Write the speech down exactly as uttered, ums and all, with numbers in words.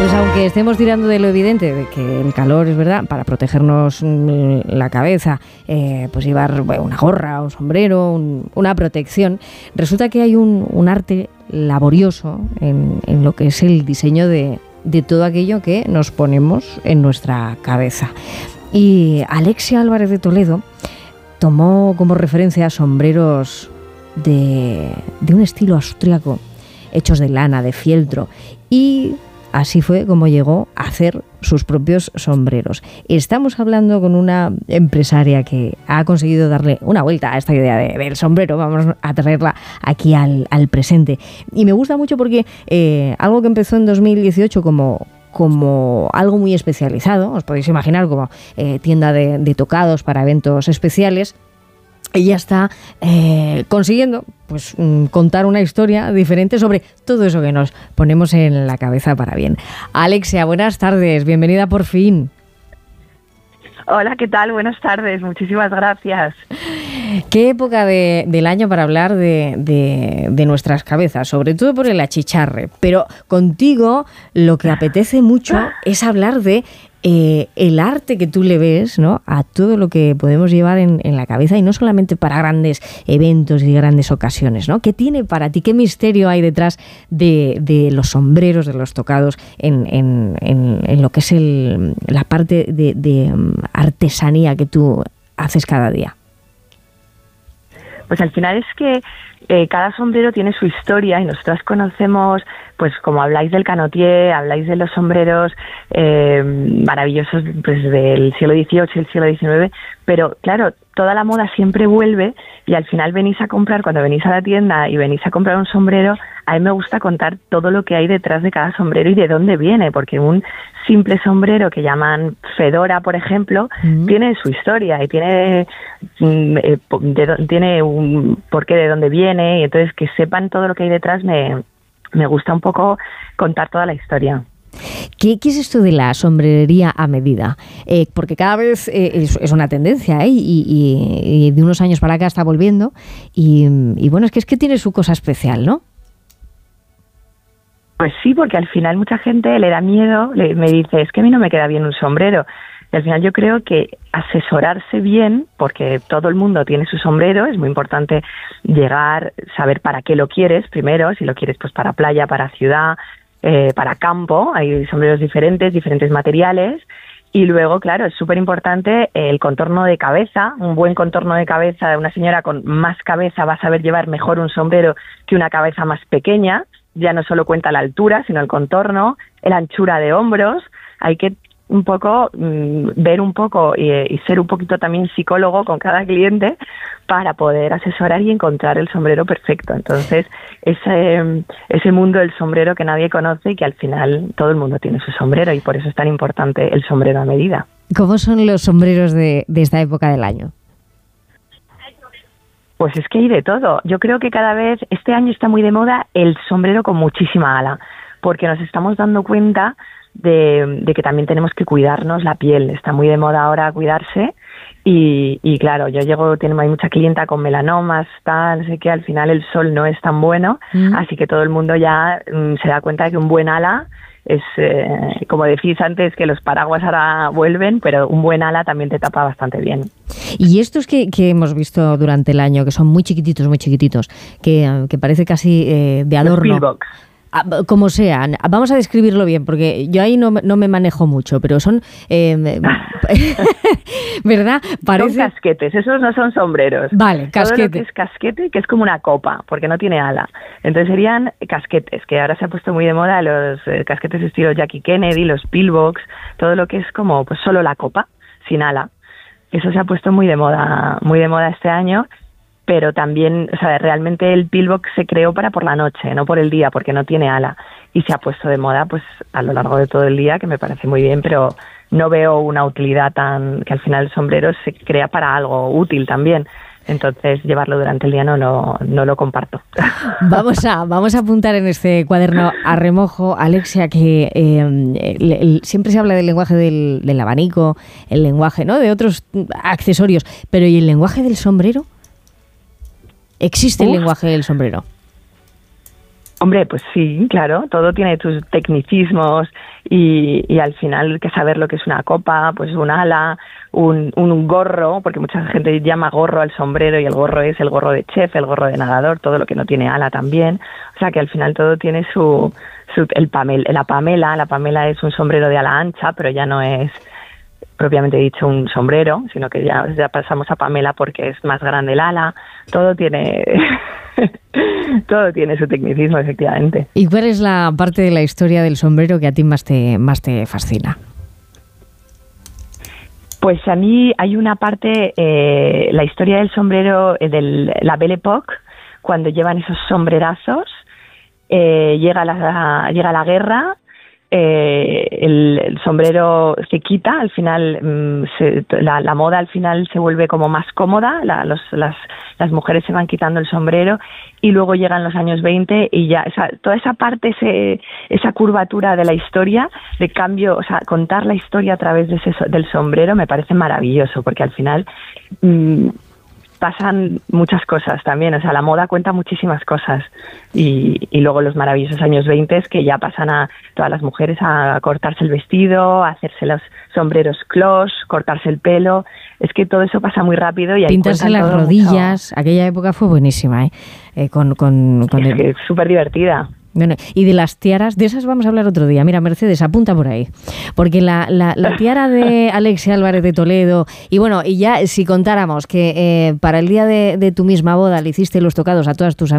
Pues aunque estemos tirando de lo evidente, de que el calor es verdad, para protegernos la cabeza, eh, pues llevar bueno, una gorra, un sombrero, un, una protección, resulta que hay un, un arte laborioso en, en lo que es el diseño de, de todo aquello que nos ponemos en nuestra cabeza. Y Alexia Álvarez de Toledo tomó como referencia sombreros de, de un estilo austriaco, hechos de lana, de fieltro, y así fue como llegó a hacer sus propios sombreros. Estamos hablando con una empresaria que ha conseguido darle una vuelta a esta idea de, del sombrero. Vamos a traerla aquí al, al presente. Y me gusta mucho porque eh, algo que empezó en dos mil dieciocho como... como algo muy especializado, os podéis imaginar como eh, tienda de, de tocados para eventos especiales, ella está eh, consiguiendo pues contar una historia diferente sobre todo eso que nos ponemos en la cabeza para bien. Alexia, buenas tardes, bienvenida por fin. Hola, ¿qué tal? Buenas tardes, muchísimas gracias. Qué época de, del año para hablar de, de, de nuestras cabezas, sobre todo por el achicharre, pero contigo lo que apetece mucho es hablar de eh, el arte que tú le ves, ¿no?, a todo lo que podemos llevar en, en la cabeza, y no solamente para grandes eventos y grandes ocasiones, ¿no? ¿Qué tiene para ti? ¿Qué misterio hay detrás de, de los sombreros, de los tocados en, en, en, en lo que es el, la parte de, de artesanía que tú haces cada día? Pues al final es que eh, cada sombrero tiene su historia y nosotras conocemos, pues como habláis del canotier, habláis de los sombreros eh, maravillosos pues del siglo dieciocho y el siglo diecinueve, pero claro, toda la moda siempre vuelve y al final venís a comprar, cuando venís a la tienda y venís a comprar un sombrero, a mí me gusta contar todo lo que hay detrás de cada sombrero y de dónde viene, porque un simple sombrero que llaman fedora, por ejemplo, mm. tiene su historia y tiene, eh, de, tiene un porqué de dónde viene, y entonces que sepan todo lo que hay detrás me, me gusta un poco contar toda la historia. ¿Qué, ¿Qué es esto de la sombrerería a medida? Eh, porque cada vez eh, es, es una tendencia, ¿eh? y, y, y de unos años para acá está volviendo, y, y bueno, es que es que tiene su cosa especial, ¿no? Pues sí, porque al final mucha gente le da miedo, le, me dice, es que a mí no me queda bien un sombrero. Y al final yo creo que asesorarse bien, porque todo el mundo tiene su sombrero, es muy importante llegar, saber para qué lo quieres primero, si lo quieres pues para playa, para ciudad, eh, para campo, hay sombreros diferentes, diferentes materiales. Y luego, claro, es súper importante el contorno de cabeza, un buen contorno de cabeza. Una señora con más cabeza va a saber llevar mejor un sombrero que una cabeza más pequeña. Ya no solo cuenta la altura, sino el contorno, la anchura de hombros. Hay que un poco mmm, ver un poco y, y ser un poquito también psicólogo con cada cliente para poder asesorar y encontrar el sombrero perfecto. Entonces, ese, ese mundo del sombrero que nadie conoce y que al final todo el mundo tiene su sombrero, y por eso es tan importante el sombrero a medida. ¿Cómo son los sombreros de, de esta época del año? Pues es que hay de todo. Yo creo que cada vez, este año está muy de moda el sombrero con muchísima ala, porque nos estamos dando cuenta de, de que también tenemos que cuidarnos la piel. Está muy de moda ahora cuidarse y, y claro, yo llego, tengo, hay mucha clienta con melanomas, tal, no sé qué, al final el sol no es tan bueno, mm. así que todo el mundo ya mm, se da cuenta de que un buen ala es, eh, como decís antes, que los paraguas ahora vuelven, pero un buen ala también te tapa bastante bien. Y estos que, que hemos visto durante el año, que son muy chiquititos, muy chiquititos, que, que parece casi eh, de adorno. Los pillbox. Como sean, vamos a describirlo bien, porque yo ahí no, no me manejo mucho, pero son, eh, ¿verdad? Parece... Son casquetes, esos no son sombreros. Vale, casquete. Todo lo que es casquete, que es como una copa, porque no tiene ala. Entonces serían casquetes, que ahora se ha puesto muy de moda los eh, casquetes estilo Jackie Kennedy, los pillbox, todo lo que es como pues solo la copa, sin ala. Eso se ha puesto muy de moda, muy de moda este año. Pero también, o sea, realmente el pillbox se creó para por la noche, no por el día, porque no tiene ala. Y se ha puesto de moda pues a lo largo de todo el día, que me parece muy bien, pero no veo una utilidad tan... que al final el sombrero se crea para algo útil también. Entonces, llevarlo durante el día no, no, no lo comparto. Vamos a, vamos a apuntar en este cuaderno a remojo, Alexia, que eh, el, el, siempre se habla del lenguaje del, del abanico, el lenguaje, ¿no?, de otros accesorios, pero ¿y el lenguaje del sombrero? ¿Existe Uf. el lenguaje del sombrero? Hombre, pues sí, claro, todo tiene sus tecnicismos y, y al final hay que saber lo que es una copa, pues un ala, un, un gorro, porque mucha gente llama gorro al sombrero y el gorro es el gorro de chef, el gorro de nadador, todo lo que no tiene ala también. O sea que al final todo tiene su... su el pamel, la pamela, la pamela es un sombrero de ala ancha, pero ya no es propiamente dicho un sombrero, sino que ya, ya pasamos a pamela porque es más grande el ala. Todo tiene... todo tiene su tecnicismo, efectivamente. ¿Y cuál es la parte de la historia del sombrero que a ti más te, más te fascina? Pues a mí hay una parte, eh, la historia del sombrero, eh, de la Belle Époque, cuando llevan esos sombrerazos, eh, llega, la, llega la guerra, eh, el, el sombrero se quita, al final mmm, se, la, la moda al final se vuelve como más cómoda, la, los, las, las mujeres se van quitando el sombrero y luego llegan los años veinte y ya esa, toda esa parte, ese, esa curvatura de la historia, de cambio, o sea, contar la historia a través de ese, del sombrero me parece maravilloso, porque al final mmm, pasan muchas cosas también, o sea, la moda cuenta muchísimas cosas y, y luego los maravillosos años veinte que ya pasan a todas las mujeres a cortarse el vestido, a hacerse los sombreros cloche, cortarse el pelo, es que todo eso pasa muy rápido y ahí pintarse las rodillas, mucho. Aquella época fue buenísima, ¿eh? eh con, con, con es el... que es súper divertida. Bueno, y de las tiaras, de esas vamos a hablar otro día. Mira, Mercedes, apunta por ahí. Porque la, la, la tiara de Alexia Álvarez de Toledo, y bueno, y ya si contáramos que eh, para el día de, de tu misma boda le hiciste los tocados a todas tus amigas,